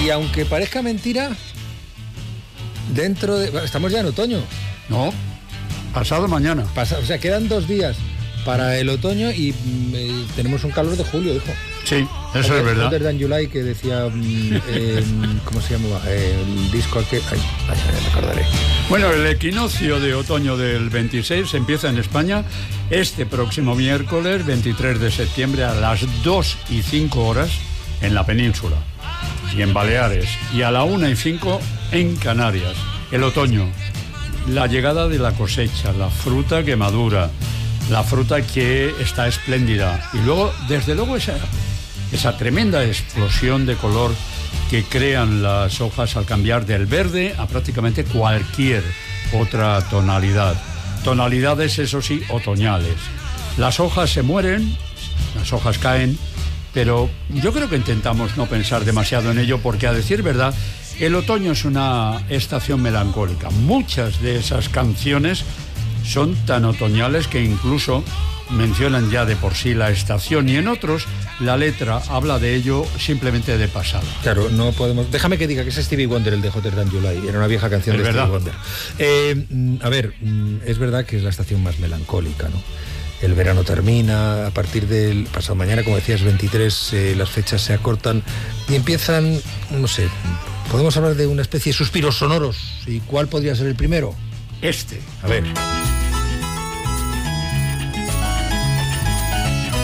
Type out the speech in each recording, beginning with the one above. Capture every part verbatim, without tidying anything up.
Y aunque parezca mentira, dentro de... Estamos ya en otoño. No, pasado mañana. Pasa, o sea, quedan dos días para el otoño y eh, tenemos un calor de julio, hijo. Sí, eso es verdad. Hotter Than July, que decía, eh, ¿cómo se llamaba? Eh, el disco aquel... Ay, ay, me acordaré. Bueno, el equinoccio de otoño del veintiséis empieza en España este próximo miércoles veintitrés de septiembre a las dos y cinco horas en la península y en Baleares, y a la una y cinco en Canarias. El otoño, la llegada de la cosecha, la fruta que madura, la fruta que está espléndida, y luego, desde luego, esa, esa tremenda explosión de color que crean las hojas al cambiar del verde a prácticamente cualquier otra tonalidad. Tonalidades, eso sí, otoñales. Las hojas se mueren, las hojas caen, pero yo creo que intentamos no pensar demasiado en ello, porque, a decir verdad, el otoño es una estación melancólica. Muchas de esas canciones son tan otoñales que incluso mencionan ya de por sí la estación, y en otros la letra habla de ello simplemente de pasada. Claro, no podemos... Déjame que diga que es Stevie Wonder el de Hotter Than July. Era una vieja canción es de verdad. Stevie Wonder. Eh, a ver, es verdad que es la estación más melancólica, ¿no? El verano termina, a partir del pasado mañana, como decías, veintitrés, eh, las fechas se acortan y empiezan, no sé, podemos hablar de una especie de suspiros sonoros. ¿Y cuál podría ser el primero? Este. A ver...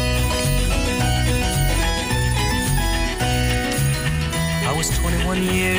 I was twenty-one years